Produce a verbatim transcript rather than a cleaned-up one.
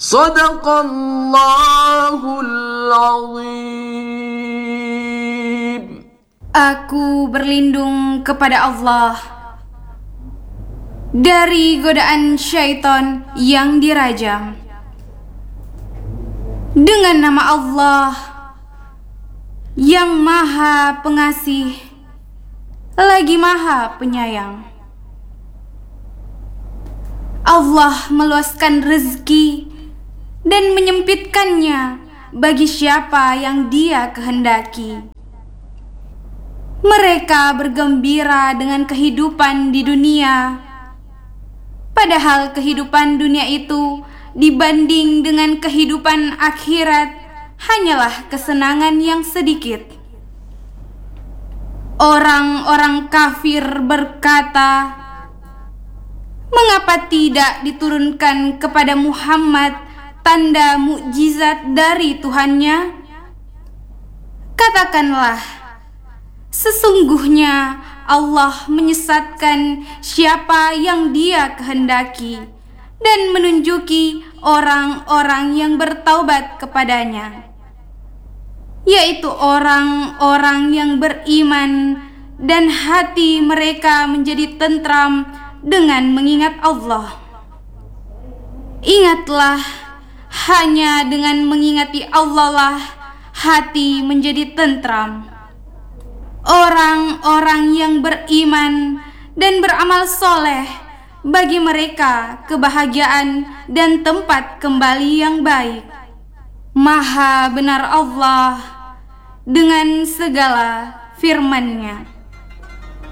Sadaqallahul azim. Aku berlindung kepada Allah dari godaan syaitan yang dirajam. Dengan nama Allah yang Maha Pengasih lagi Maha Penyayang. Allah meluaskan rezeki dan menyempitkannya bagi siapa yang Dia kehendaki. Mereka bergembira dengan kehidupan di dunia, padahal kehidupan dunia itu dibanding dengan kehidupan akhirat hanyalah kesenangan yang sedikit. Orang-orang kafir berkata, "Mengapa tidak diturunkan kepada Muhammad tanda mukjizat dari Tuhannya?" Katakanlah, sesungguhnya Allah menyesatkan siapa yang Dia kehendaki dan menunjuki orang-orang yang bertaubat kepadanya, yaitu orang-orang yang beriman dan hati mereka menjadi tentram dengan mengingat Allah. Ingatlah, hanya dengan mengingati Allah lah hati menjadi tentram. Orang-orang yang beriman dan beramal soleh, bagi mereka kebahagiaan dan tempat kembali yang baik. Maha benar Allah dengan segala firman-Nya.